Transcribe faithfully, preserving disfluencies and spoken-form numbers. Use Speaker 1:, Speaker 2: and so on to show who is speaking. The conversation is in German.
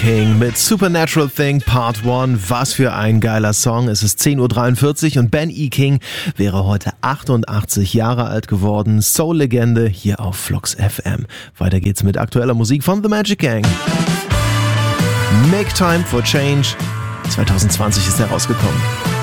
Speaker 1: King mit Supernatural Thing Part eins. Was für ein geiler Song. Es ist zehn Uhr dreiundvierzig und Ben E. King wäre heute achtundachtzig Jahre alt geworden. Soul-Legende hier auf Flux F M. Weiter geht's mit aktueller Musik von The Magic Gang. Make Time for Change. zwanzig zwanzig ist er rausgekommen.